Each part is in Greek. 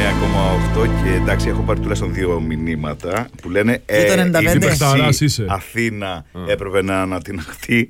99,8 και εντάξει, έχω πάρει τουλάχιστον 2 μηνύματα που λένε Αθήνα έπρεπε να ανατιναχθεί.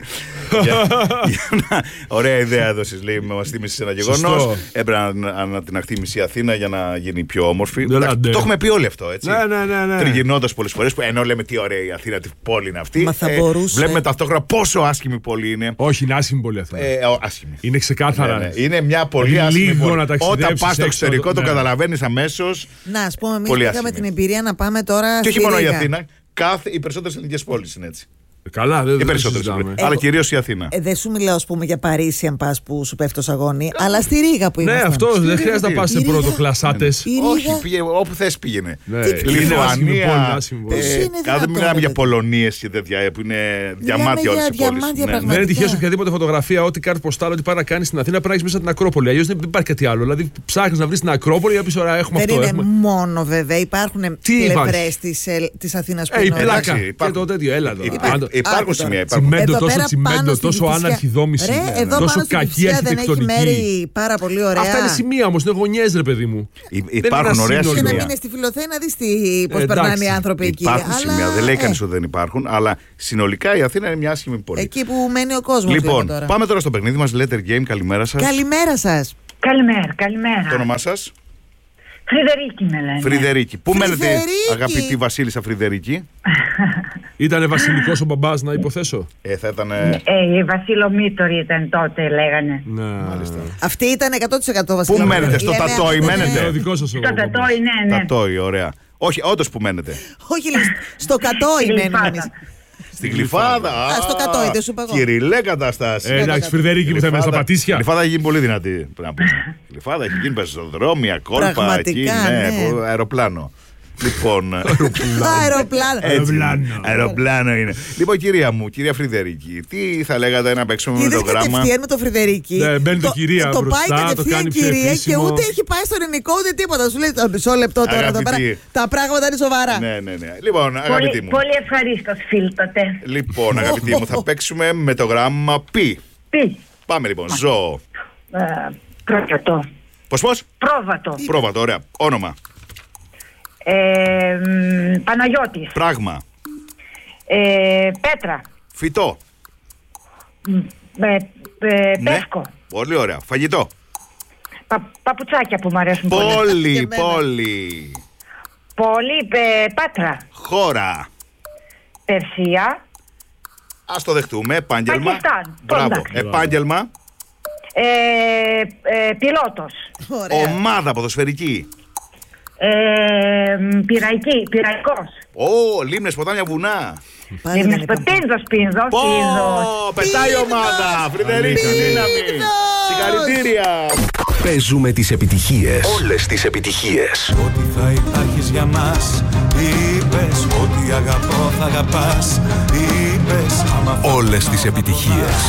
Ωραία ιδέα έδωσες, λέει, μας θύμισες ένα γεγονός. Έπρεπε να ανατιναχθεί η μισή Αθήνα για να γίνει πιο όμορφη. Το έχουμε πει όλοι αυτό, έτσι. Τριγυρνώντας πολλές φορές, ενώ λέμε τι ωραία η Αθήνα, τι πόλη είναι αυτή. Βλέπουμε ταυτόχρονα πόσο άσχημη πόλη είναι. Όχι, είναι άσχημη πόλη αυτή. Είναι ξεκάθαρα. Είναι μια πολύ άσχημη πόλη. Όταν πας στο εξωτερικό το καταλαβαίνεις αμέσως. Να, ας πούμε, εμείς είχαμε την εμπειρία να πάμε τώρα. Και όχι μόνο η Αθήνα, οι περισσότερες ελληνικές πόλεις είναι έτσι. Καλά, δεν περισσότερες. Αλλά κυρίως η Αθήνα. Δεν σου μιλάω, ας πούμε, για Παρίσι, αν πας που σου πέφτει το σαγόνι, αλλά στη Ρήγα που είμαστε. Ναι, αυτό δεν χρειάζεται να πας σε πρωτοκλασσάτες. Όχι, όπου θες πήγαινε. Λιθουανία. Δεν μιλάμε για Πολωνίες και τέτοια που είναι διαμάτια όλες οι πόλεις. Δεν είναι τυχαίο οποιαδήποτε φωτογραφία, ό,τι κάρτα ποστάλ, ό,τι πάει να κάνει στην Αθήνα, πρέπει να έχεις μέσα την Ακρόπολη. Αλλιώς δεν υπάρχει κάτι άλλο. Δηλαδή ψάχνεις να βρεις την Ακρόπολη, για πεις ώρα έχουμε αυτό. Δεν είναι μόνο βέβαια, υπάρχουν πλευρές της Αθήνας που είναι. Και το τέτοιο, έλα. Υπάρχουν σημεία. Τσιμέντο, τόσο άναρχη δόμηση. Τόσο κακή αρχιτεκτονική. Δεν έχει μέρη πάρα πολύ ωραία. Αυτά είναι σημεία όμως, είναι γωνιές, ρε παιδί μου. Υπάρχουν ωραία σημεία. Και να μείνει στη Φιλοθέη να δεις πώς περνάνε οι άνθρωποι εκεί. Υπάρχουν σημεία, δεν λέει κανείς ότι δεν υπάρχουν, αλλά συνολικά η Αθήνα είναι μια άσχημη πόλη. Εκεί που μένει ο κόσμος. Λοιπόν, πάμε τώρα στο παιχνίδι μας, Letter Game. Καλημέρα σας. Καλημέρα σας. Καλημέρα. Το όνομά σας? Φρυδερίκη με λένε. Φρυδερίκη. Πού μένετε, αγαπητή Βασίλισσα Φρυδερίκη? Ήτανε βασιλικός ο μπαμπάς, να υποθέσω. Θα ήταν. Η Βασιλομήτωρη ήταν τότε, λέγανε. Ναι, μάλιστα. Αυτή ήταν 100% βασιλική. Πού μένετε, στο Τατόι μένετε? Στο Τατόι, ναι. Τατόι, ωραία. Όχι, όντως που μένετε? Όχι, στο Κατόι μένουμε εμείς. Στην Γλυφάδα. Στο Κατόι, δεν σου είπα εγώ. Κυριλέ κατάσταση. Εντάξει, Φρυδερίκη μου θα είμαι στα πατήσια. Η Γλυφάδα έχει γίνει πολύ δυνατή. Η Γλυφάδα έχει γίνει πεζοδρόμια, κόλπα εκεί, αεροπλάνο. Λοιπόν. Αεροπλάνο είναι. Λοιπόν, κυρία μου, κυρία Φρυδερίκη, τι θα λέγατε να παίξουμε με το γράμμα? Κατευθείαν με το Φρυδερίκη. Μπαίνει το κυρία το μπροστά, πάει κατευθείαν κυρία και ούτε έχει πάει στο ελληνικό ούτε τίποτα. Σου λέει μισό λεπτό τώρα εδώ πέρα. Τα πράγματα είναι σοβαρά. Ναι. Λοιπόν, αγαπητή μου. Πολύ ευχαρίστως, φίλ, τότε. Λοιπόν, αγαπητή μου, θα παίξουμε με το γράμμα π. Πάμε λοιπόν. Ζώο. Πρόβατο. Πώς? Πρόβατο, ωραία. Όνομα. Παναγιώτης. Πράγμα. Πέτρα. Φυτό. Πέσκο. Πολύ ωραία. Φαγητό. Παπουτσάκια που μου αρέσουν πολύ. Πόλη, Πάτρα. Χώρα. Περσία. Ας το δεχτούμε. Επάγγελμα. Πακιστάν. Μπράβο. Επάγγελμα. Πιλότος. Ομάδα ποδοσφαιρική. Πειραϊκός. Λίμνες, ποτάμια, βουνά. Πίνδος. Πετάει η ομάδα. Φρυδερίκη, δύναμη. Συγχαρητήρια. Παίζουμε τις επιτυχίες. Όλες τις επιτυχίες. Ότι θα υπάρχεις για μας. Είπες ότι αγαπώ θα αγαπάς. Είπες άμα. Όλες τις επιτυχίες.